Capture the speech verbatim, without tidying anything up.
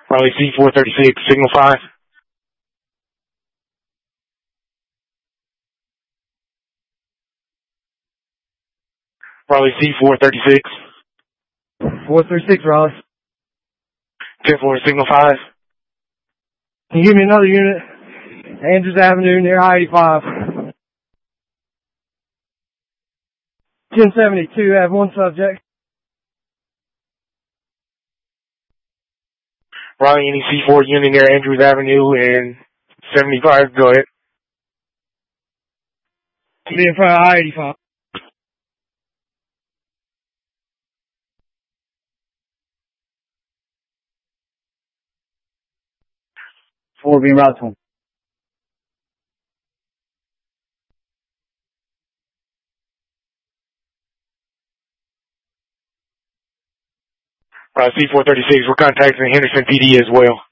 Raleigh C four thirty-six, signal five. Raleigh C four thirty-six. four thirty-six, Raleigh. ten four, signal five. Can you give me another unit? Andrews Avenue near I eighty-five. ten seventy-two, I have one subject. Raleigh N E C four unit near Andrews Avenue and seventy-five, go ahead. Be in front of I eighty-five. Four being routed to him. Raleigh C four thirty-six, we're contacting Henderson P D as well.